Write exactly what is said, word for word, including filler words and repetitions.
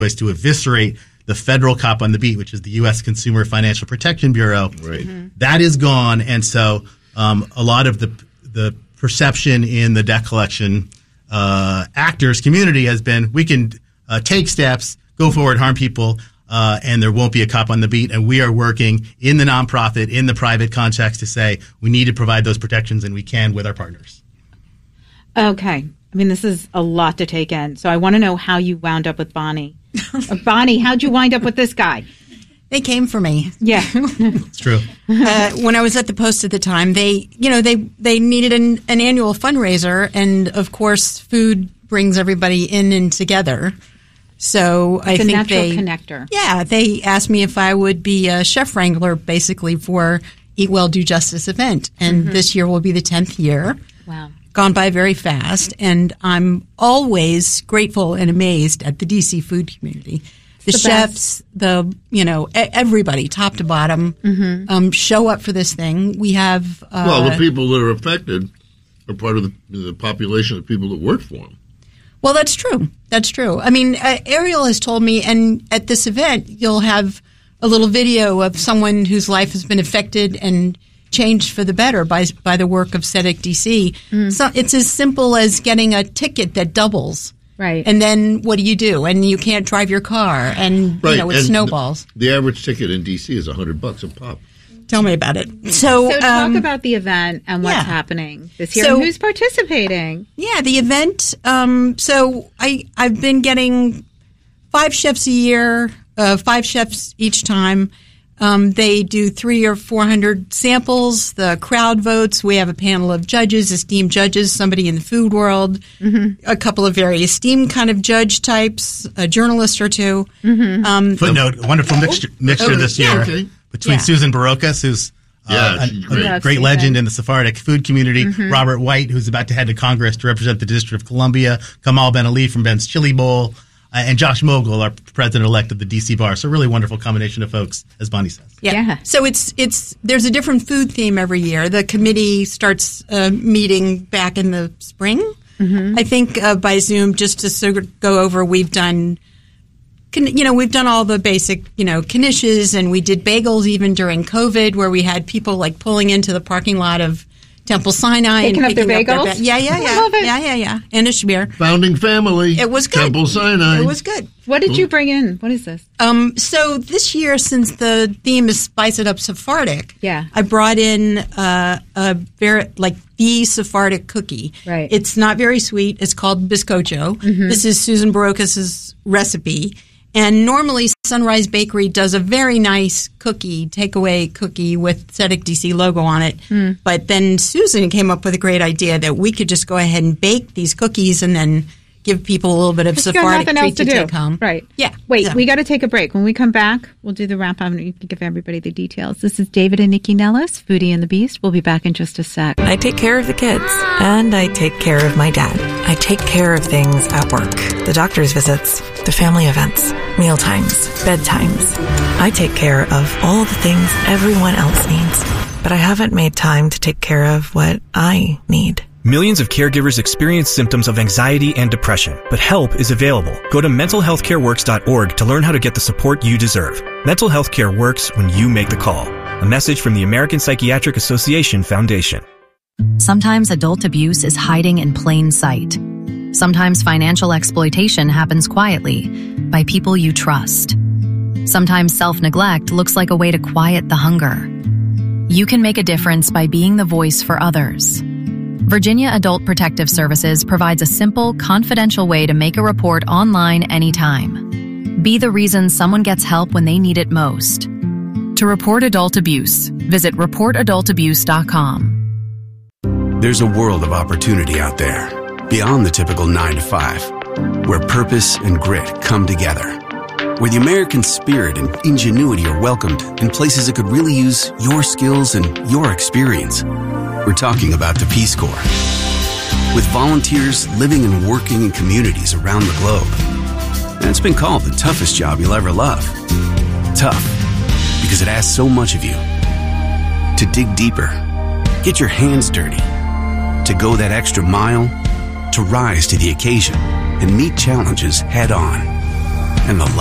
was to eviscerate the federal cop on the beat, which is the U S Consumer Financial Protection Bureau. Right. Mm-hmm. That is gone, and so um, a lot of the the perception in the debt collection uh, actors community has been we can uh, take steps, go forward, harm people, uh, and there won't be a cop on the beat. And we are working in the nonprofit, in the private context to say we need to provide those protections, and we can with our partners. Okay. I mean, this is a lot to take in. So I want to know how you wound up with Bonnie. uh, Bonnie, how'd you wind up with this guy? They came for me. Yeah. It's true. Uh, when I was at the Post at the time, they, you know, they, they needed an, an annual fundraiser. And of course, food brings everybody in and together. So it's I a think natural they, connector. Yeah, they asked me if I would be a chef wrangler basically for Eat Well, Do Justice event. And mm-hmm. this year will be the tenth year. Wow. Gone by very fast. And I'm always grateful and amazed at the D C food community. The, the chefs, the, you know, everybody, top to bottom, mm-hmm. um, show up for this thing. We have... Uh, well, the people that are affected are part of the, the population of people that work for them. Well, that's true. That's true. I mean, uh, Ariel has told me, and at this event, you'll have a little video of someone whose life has been affected and changed for the better by by the work of S E D C D C. Mm. So it's as simple as getting a ticket that doubles. Right. And then what do you do? And you can't drive your car, and right. you know it and snowballs. The, the average ticket in D C is a hundred bucks a pop. Tell me about it. So, so talk um, about the event and what's yeah. happening this year, so, and who's participating. Yeah, the event. Um, so I I've been getting five chefs a year, uh, five chefs each time. Um, they do three or four hundred samples. The crowd votes. We have a panel of judges, esteemed judges, somebody in the food world, mm-hmm. a couple of very esteemed kind of judge types, a journalist or two. Mm-hmm. Um, Footnote: wonderful mixture, mixture oh, this yeah, year okay. between yeah. Susan Barocas, who's uh, yeah, a, great. a great legend in the Sephardic food community, mm-hmm. Robert White, who's about to head to Congress to represent the District of Columbia, Kamal Ben Ali from Ben's Chili Bowl, Uh, and Josh Mogul, our president-elect of the D C Bar. So a really wonderful combination of folks, as Bonnie says. Yeah. yeah. So it's it's there's a different food theme every year. The committee starts uh, meeting back in the spring, mm-hmm. I think, uh, by Zoom, just to sort of go over. We've done, you know, we've done all the basic, you know, knishes, and we did bagels even during COVID, where we had people like pulling into the parking lot of Temple Sinai Picking and up their picking bagels. up their ba- yeah, yeah, I yeah, love it. yeah, yeah, yeah, and a shmear. Founding family. It was good. Temple Sinai. It was good. What did you bring in? What is this? Um, so this year, since the theme is Spice It Up Sephardic, yeah. I brought in uh, a very like the Sephardic cookie. Right. It's not very sweet. It's called bizcocho. Mm-hmm. This is Susan Barocas' recipe. And normally Sunrise Bakery does a very nice cookie, takeaway cookie with S E D C D C logo on it. Mm. But then Susan came up with a great idea that we could just go ahead and bake these cookies and then give people a little bit of Sephardic nothing treat else to, to do. take home. Right. Yeah. Wait, so. we got to take a break. When we come back, we'll do the wrap up and you can give everybody the details. This is David and Nikki Nellis, Foodie and the Beast. We'll be back in just a sec. I take care of the kids, and I take care of my dad. I take care of things at work. The doctor's visits, the family events, mealtimes, bedtimes. I take care of all the things everyone else needs. But I haven't made time to take care of what I need. Millions of caregivers experience symptoms of anxiety and depression, but help is available. Go to mental health care works dot org to learn how to get the support you deserve. Mental health care works when you make the call. A message from the American Psychiatric Association Foundation. Sometimes adult abuse is hiding in plain sight. Sometimes financial exploitation happens quietly by people you trust. Sometimes self-neglect looks like a way to quiet the hunger. You can make a difference by being the voice for others. Virginia Adult Protective Services provides a simple, confidential way to make a report online anytime. Be the reason someone gets help when they need it most. To report adult abuse, visit report adult abuse dot com. There's a world of opportunity out there, beyond the typical nine to five, where purpose and grit come together, where the American spirit and ingenuity are welcomed in places that could really use your skills and your experience. We're talking about the Peace Corps. With volunteers living and working in communities around the globe. And it's been called the toughest job you'll ever love. Tough, because it asks so much of you. To dig deeper, get your hands dirty, to go that extra mile, to rise to the occasion and meet challenges head on. and the